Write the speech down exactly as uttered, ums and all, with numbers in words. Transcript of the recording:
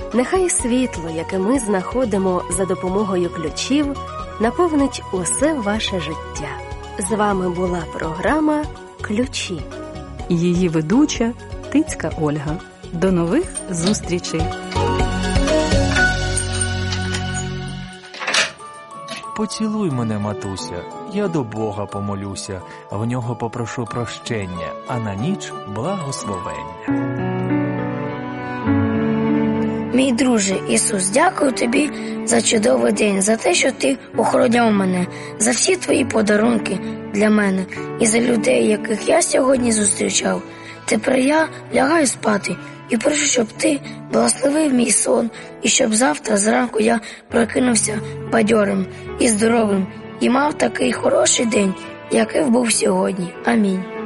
Нехай світло, яке ми знаходимо за допомогою ключів, наповнить усе ваше життя. З вами була програма «Ключі». Її ведуча Тицька Ольга. До нових зустрічей! Поцілуй мене, матуся, я до Бога помолюся, в нього попрошу прощення, а на ніч благословення. Мій друже Ісус, дякую тобі за чудовий день, за те, що ти охороняв мене, за всі твої подарунки для мене і за людей, яких я сьогодні зустрічав. Тепер я лягаю спати і прошу, щоб ти благословив мій сон, і щоб завтра зранку я прокинувся бадьорим і здоровим і мав такий хороший день, який був сьогодні. Амінь.